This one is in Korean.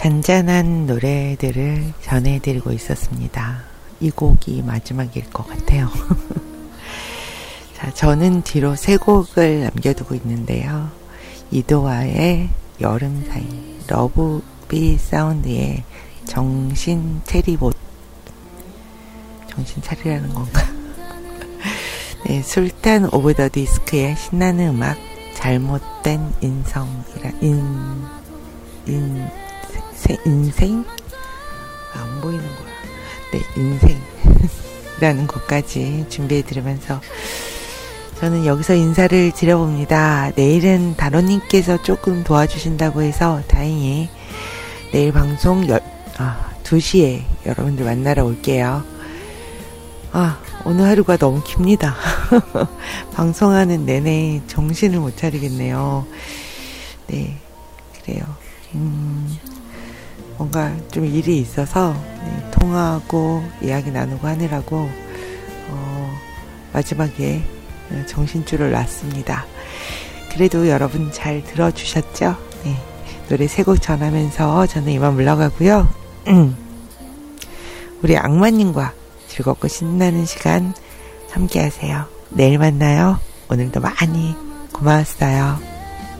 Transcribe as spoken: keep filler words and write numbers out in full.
잔잔한 노래들을 전해드리고 있었습니다. 이 곡이 마지막일 것 같아요. 자, 저는 뒤로 세 곡을 남겨두고 있는데요. 이도화의 여름 사이, 러브비 사운드의 정신 차리봇, 정신 차리라는 건가? 네, 술탄 오브 더 디스크의 신나는 음악, 잘못된 인성이라, 인, 인, 세, 인생? 안 보이는 거야. 네, 인생이라는 곡까지 준비해 드리면서 저는 여기서 인사를 드려봅니다. 내일은 다로님께서 조금 도와주신다고 해서 다행히 내일 방송 열, 아, 두 시에 여러분들 만나러 올게요. 아, 오늘 하루가 너무 깁니다. 방송하는 내내 정신을 못 차리겠네요. 네, 그래요. 음, 뭔가 좀 일이 있어서 네, 통화하고 이야기 나누고 하느라고 어, 마지막에 정신줄을 놨습니다. 그래도 여러분 잘 들어주셨죠? 네, 노래 세 곡 전하면서 저는 이만 물러가고요. 우리 악마님과 즐겁고 신나는 시간 함께 하세요. 내일 만나요. 오늘도 많이 고마웠어요.